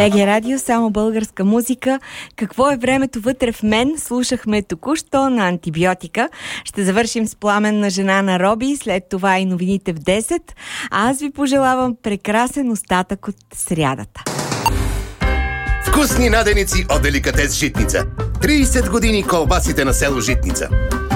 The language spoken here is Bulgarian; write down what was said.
БГ Радио, само българска музика. Какво е времето вътре в мен? Слушахме току-що на Антибиотика. Ще завършим с Пламенна жена на Роби, след това и новините в 10. А аз ви пожелавам прекрасен остатък от срядата. Вкусни наденици от Деликатес Житница. 30 години колбасите на село Житница.